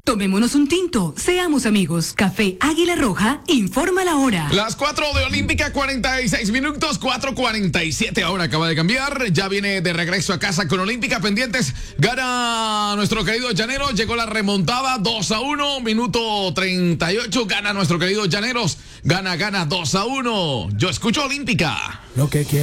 Tomémonos un tinto, seamos amigos. Café Águila Roja, informa la hora. Las 4 de Olímpica, 46 minutos, 4:47 ahora acaba de cambiar. Ya viene de regreso a casa con Olímpica, pendientes. Gana nuestro querido Llanero, llegó la remontada 2-1, minuto 38. Gana nuestro querido Llaneros, gana 2-1. Yo escucho Olímpica. Lo que quiero.